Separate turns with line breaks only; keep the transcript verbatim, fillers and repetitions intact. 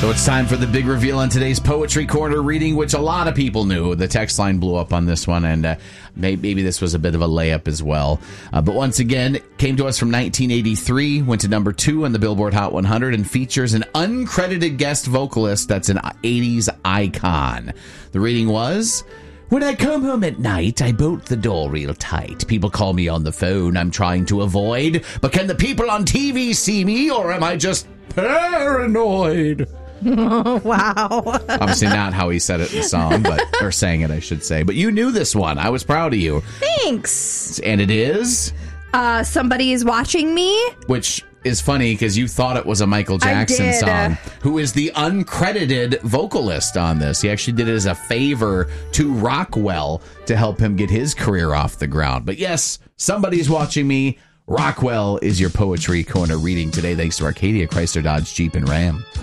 So it's time for the big reveal on today's Poetry Corner reading, which a lot of people knew. The text line blew up on this one, and uh, maybe, maybe this was a bit of a layup as well. Uh, but once again, it came to us from nineteen eighty-three, went to number two on the Billboard Hot one hundred, and features an uncredited guest vocalist that's an eighties icon. The reading was... When I come home at night, I bolt the door real tight. People call me on the phone I'm trying to avoid. But can the people on T V see me, or am I just paranoid?
Oh, wow.
Obviously not how he said it in the song, but or sang it, I should say. But you knew this one. I was proud of you.
Thanks.
And it is?
Uh, Somebody Is Watching Me.
Which is funny because you thought it was a Michael Jackson song. Who is the uncredited vocalist on this. He actually did it as a favor to Rockwell to help him get his career off the ground. But yes, Somebody's Watching Me. Rockwell is your Poetry Corner reading today, thanks to Arcadia, Chrysler, Dodge, Jeep, and Ram.